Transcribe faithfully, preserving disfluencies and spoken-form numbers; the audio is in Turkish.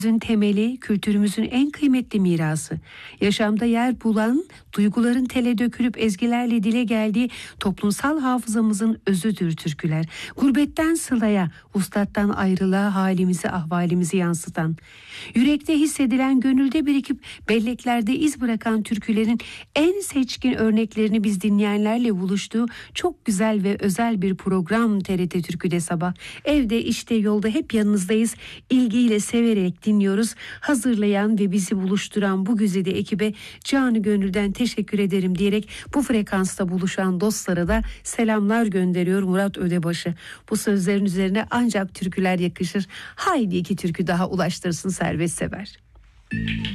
temeli, kültürümüzün en kıymetli mirası. Yaşamda yer bulan, duyguların tele dökülüp ezgilerle dile geldiği toplumsal hafızamızın özüdür türküler. Gurbetten sılaya, ustattan ayrılığa halimizi, ahvalimizi yansıtan, yürekte hissedilen, gönülde birikip belleklerde iz bırakan türkülerin en seçkin örneklerini biz dinleyenlerle buluştuğu çok güzel ve özel bir program T R T Türkü'de sabah. Evde, işte, yolda hep yanınızdayız. İlgiyle, severek dinliyoruz. Hazırlayan ve bizi buluşturan bu güzide ekibe canı gönülden teşekkür ederim diyerek bu frekansta buluşan dostlara da selamlar gönderiyor Murat Ödebaşı. Bu sözlerin üzerine ancak türküler yakışır. Haydi iki türkü daha ulaştırsın Servet Sever.